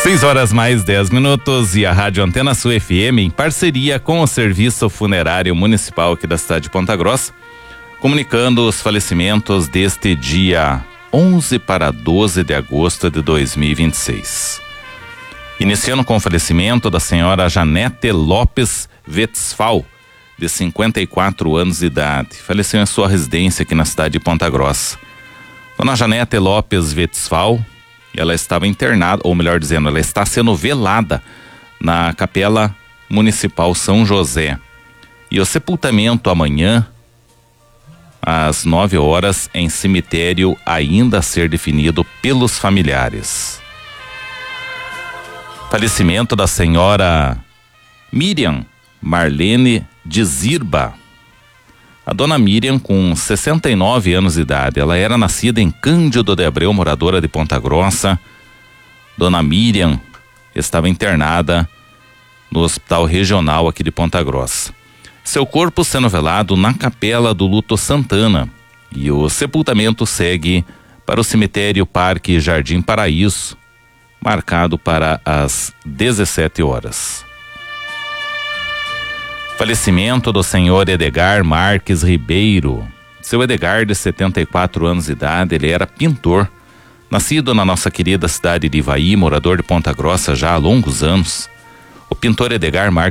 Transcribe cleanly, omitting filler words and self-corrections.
6h mais 10 e a Rádio Antena Sul FM, em parceria com o Serviço Funerário Municipal aqui da cidade de Ponta Grossa, comunicando os falecimentos deste dia 11 para 12 de agosto de 2026. Iniciando com o falecimento da senhora Janete Lopes Westphal, de 54 anos de idade. Faleceu em sua residência aqui na cidade de Ponta Grossa. Dona Janete Lopes Westphal, ela estava internada, ou melhor dizendo, ela está sendo velada na Capela Municipal São José. E o sepultamento amanhã, às 9 horas, em cemitério ainda a ser definido pelos familiares. Falecimento da senhora Miriam Marlene de Zirba. A dona Miriam, com 69 anos de idade, ela era nascida em Cândido de Abreu, moradora de Ponta Grossa. Dona Miriam estava internada no Hospital Regional aqui de Ponta Grossa. Seu corpo sendo velado na Capela do Luto Santana, e o sepultamento segue para o cemitério Parque Jardim Paraíso, marcado para as 17 horas. Falecimento do senhor Edgar Marques Ribeiro. Seu Edgar, de 74 anos de idade, ele era pintor, nascido na nossa querida cidade de Ivaí, morador de Ponta Grossa já há longos anos. O pintor Edgar Marques